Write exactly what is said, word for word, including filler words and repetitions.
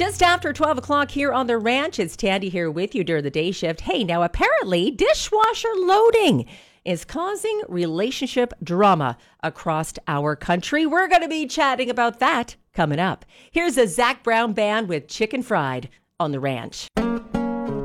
Just after twelve o'clock here on the ranch, it's Tandy here with you during the day shift. Hey, now apparently dishwasher loading is causing relationship drama across our country. We're going to be chatting about that coming up. Here's a Zac Brown Band with Chicken Fried on the ranch.